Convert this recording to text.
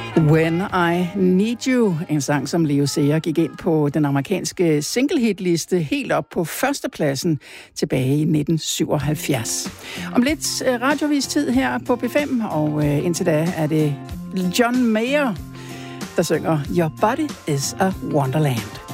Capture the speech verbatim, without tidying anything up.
When I Need You, en sang, som Leo Sayer gik ind på den amerikanske single-hit-liste helt op på førstepladsen tilbage i nitten syvoghalvfjerds. Om lidt radiovis tid her på P fem, og indtil da er det John Mayer, der synger Your Body is a Wonderland.